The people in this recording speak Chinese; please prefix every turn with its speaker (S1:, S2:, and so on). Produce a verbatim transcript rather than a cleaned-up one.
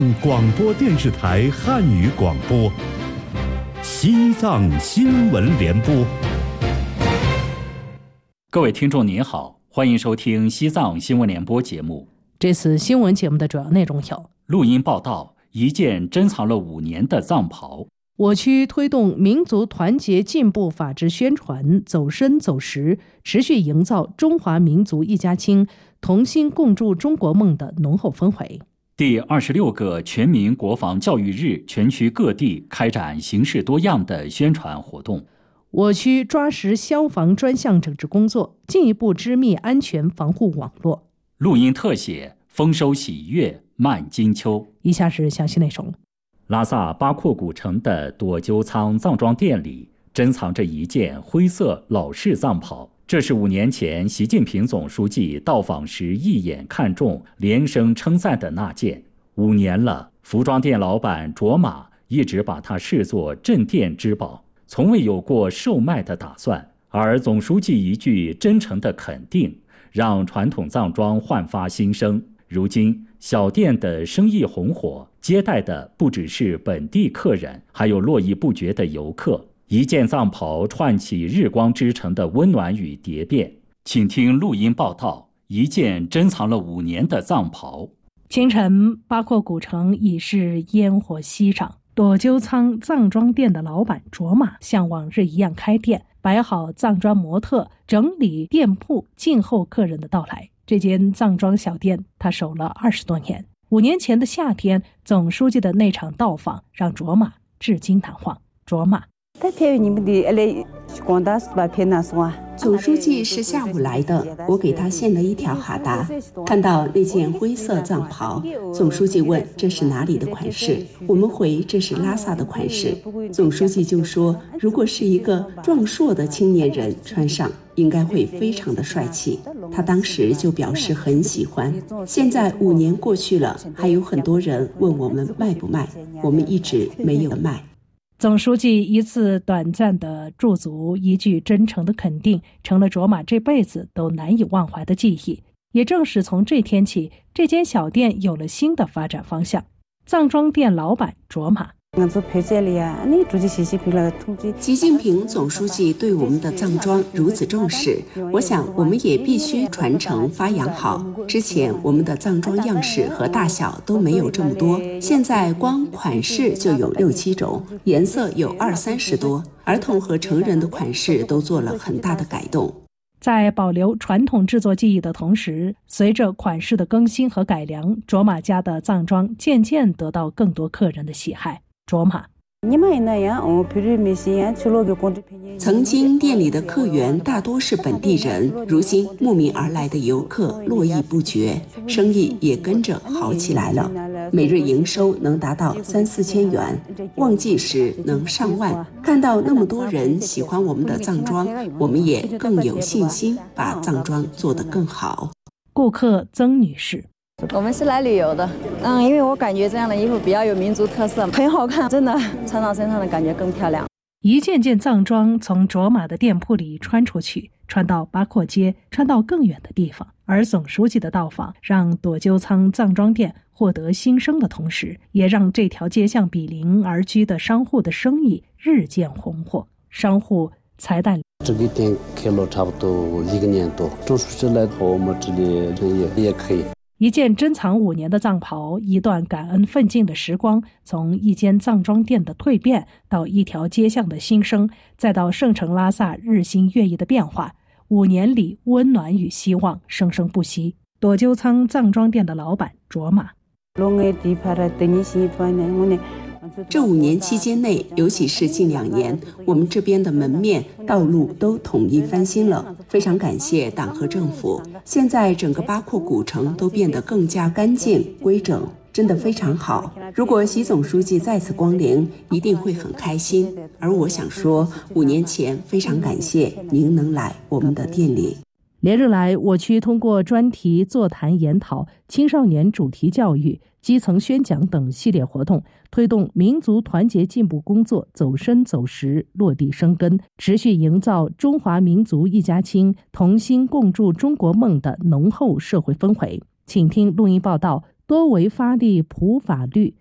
S1: 广播电视台汉语广播，西藏新闻联播。
S2: 各位听众您好，欢迎收听西藏新闻联播节目。
S3: 这次新闻节目的主要内容有：
S2: 录音报道，一件珍藏了五年的藏袍；
S3: 我区推动民族团结进步法治宣传，走深走实，持续营造中华民族一家亲、同心共筑中国梦的浓厚氛围。
S2: 第二十六个全民国防教育日，全区各地开展形式多样的宣传活动。
S3: 我区抓实消防专项整治工作，进一步织密安全防护网络。
S2: 录音特写，丰收喜悦漫金秋。
S3: 以下是详细内容。
S2: 拉萨巴廓古城的朵鸠仓藏装店里珍藏着一件灰色老式藏袍，这是五年前习近平总书记到访时一眼看中，连声称赞的那件。五年了，服装店老板卓玛一直把它视作镇店之宝，从未有过售卖的打算。而总书记一句真诚的肯定，让传统藏装焕发新生。如今小店的生意红火，接待的不只是本地客人，还有络绎不绝的游客。一件藏袍串起日光之城的温暖与蝶变。请听录音报道：一件珍藏了五年的藏袍。
S3: 清晨，巴廓古城已是烟火熙攘。朵鸠仓藏装店的老板卓玛像往日一样开店，摆好藏装模特，整理店铺，静候客人的到来。这间藏装小店他守了二十多年。五年前的夏天，总书记的那场到访让卓玛至今难忘。卓玛，
S4: 总书记是下午来的，我给他献了一条哈达。看到那件灰色藏袍，总书记问这是哪里的款式，我们回这是拉萨的款式。总书记就说，如果是一个壮硕的青年人穿上，应该会非常的帅气。他当时就表示很喜欢。现在五年过去了，还有很多人问我们卖不卖，我们一直没有卖。
S3: 总书记一次短暂的驻足，一句真诚的肯定，成了卓玛这辈子都难以忘怀的记忆。也正是从这天起，这间小店有了新的发展方向。藏装店老板卓玛，
S4: 习近平总书记对我们的藏装如此重视，我想我们也必须传承发扬好。之前我们的藏装样式和大小都没有这么多，现在光款式就有六七种，颜色有二三十多，儿童和成人的款式都做了很大的改动。
S3: 在保留传统制作技艺的同时，随着款式的更新和改良，卓玛家的藏装渐渐得到更多客人的喜爱。卓玛，
S4: 曾经店里的客源大多是本地人，如今慕名而来的游客络绎不绝，生意也跟着好起来了。每日营收能达到三四千元，旺季时能上万。看到那么多人喜欢我们的藏装，我们也更有信心把藏装做得更好。
S3: 顾客曾女士，
S5: 我们是来旅游的，嗯，因为我感觉这样的衣服比较有民族特色，很好看，真的穿到身上的感觉更漂亮。
S3: 一件件藏装从卓玛的店铺里穿出去，穿到巴廓街，穿到更远的地方。而总书记的到访，让朵鸠仓藏装店获得新生的同时，也让这条街巷比邻而居的商户的生意日渐红火。商户财蛋，
S6: 这个店开了差不多一个年多，总书记来到我们这里生意也可以。
S3: 一件珍藏五年的藏袍，一段感恩奋进的时光，从一间藏装店的蜕变，到一条街巷的新生，再到圣城拉萨日新月异的变化。五年里，温暖与希望生生不息。朵鸠仓藏装店的老板卓玛，
S4: 这五年期间内，尤其是近两年，我们这边的门面、道路都统一翻新了，非常感谢党和政府。现在整个巴廓古城都变得更加干净规整，真的非常好。如果习总书记再次光临，一定会很开心。而我想说，五年前非常感谢您能来我们的店里。
S3: 连日来，我区通过专题座谈研讨、青少年主题教育、基层宣讲等系列活动，推动民族团结进步工作走深走实、落地生根，持续营造中华民族一家亲、同心共筑中国梦的浓厚社会氛围。请听录音报道： 多为发力普法律，